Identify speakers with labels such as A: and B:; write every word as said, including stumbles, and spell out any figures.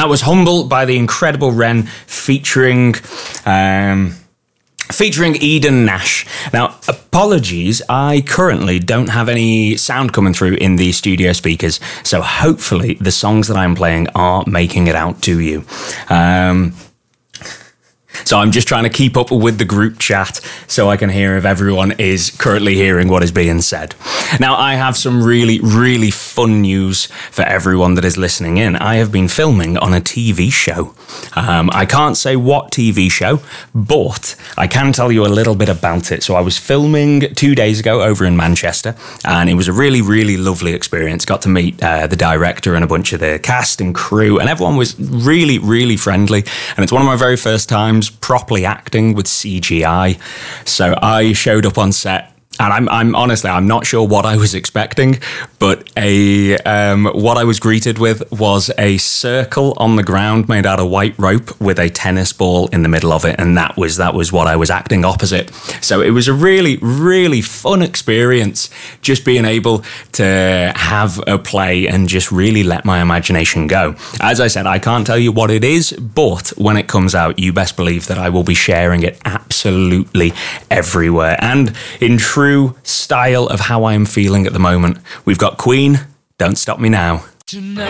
A: that was Humble by the incredible Ren featuring... Um, featuring Eden Nash. Now, apologies, I currently don't have any sound coming through in the studio speakers, so hopefully the songs that I'm playing are making it out to you. Um... So I'm just trying to keep up with the group chat so I can hear if everyone is currently hearing what is being said. Now, I have some really, really fun news for everyone that is listening in. I have been filming on a T V show. Um, I can't say what T V show, but I can tell you a little bit about it. So I was filming two days ago over in Manchester, and it was a really, really lovely experience. Got to meet uh, the director and a bunch of the cast and crew, and everyone was really, really friendly. And it's one of my very first times properly acting with C G I. So I showed up on set, and I'm, I'm honestly, I'm not sure what I was expecting, but a um, what I was greeted with was a circle on the ground made out of white rope with a tennis ball in the middle of it, and that was that was what I was acting opposite. So it was a really, really fun experience, just being able to have a play and just really let my imagination go. As I said, I can't tell you what it is, but when it comes out, you best believe that I will be sharing it absolutely everywhere. And in true style of how I am feeling at the moment, we've got Queen, Don't Stop Me Now.
B: Tonight